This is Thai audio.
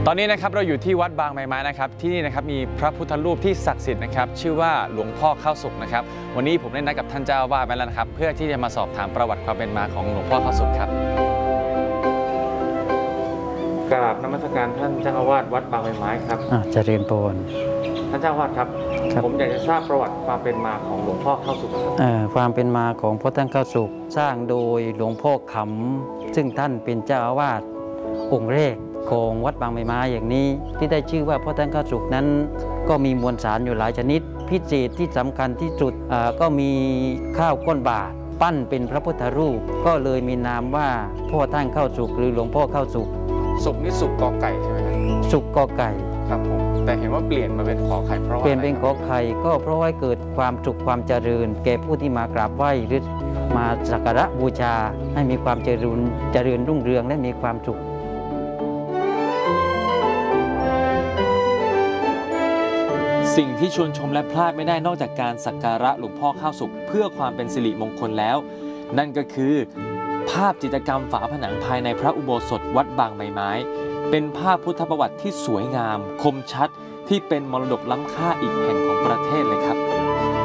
ตอนนี้นะครับเราอยู่ที่วัดบางใบไม้นะครับที่นี่นะครับมีพระพุทธรูปที่ศักดิ์สิทธิ์นะครับชื่อว่าหลวงพ่อข้าวสุกนะครับวันนี้ผมได้นัดกับท่านเจ้าอาวาสไว้แล้วนะครับเพื่อที่จะมาสอบถามประวัติความเป็นมาของหลวงพ่อข้าวสุกครับกราบนมัสการท่านเจ้าอาวาสวัดบางใบไม้ครับเจริญพรท่านเจ้าอาวาสครับผมอยากจะทราบประวัติความเป็นมาของหลวงพ่อข้าวสุกครับความเป็นมาของพระท่านข้าวสุกสร้างโดยหลวงพ่อขำซึ่งท่านเป็นเจ้าอาวาสองค์แรกของวัดบางใบไม้อย่างนี้ที่ได้ชื่อว่าพระท่านข้าวสุกนั้นก็มีมวลสารอยู่หลายชนิดพิเศษที่สำคัญที่สุดก็มีข้าวก้นบาทปั้นเป็นพระพุทธรูปก็เลยมีนามว่าพ่อท่านข้าวสุกหรือหลวงพ่อข้าวสุกสุกนี่สุกกอไก่ใช่ไหมครับสุกกอไก่ครับผมแต่เห็นว่าเปลี่ยนมาเป็นขอไข่เพราะว่าเปลี่ยนเป็นขอไข่ก็เพราะว่าเกิดความสุขความเจริญแก่ผู้ที่มากราบไหว้หรือมาสักการะบูชาให้มีความเจริญรุ่งเรืองและมีความสุขสิ่งที่ชวนชมและพลาดไม่ได้นอกจากการสักการะหลวงพ่อข้าวสุกเพื่อความเป็นสิริมงคลแล้ว นั่นก็คือภาพจิตรกรรมฝาผนังภายในพระอุโบสถวัดบางใบไม้เป็นภาพพุทธประวัติที่สวยงามคมชัดที่เป็นมรดกล้ำค่าอีกแห่งของประเทศเลยครับ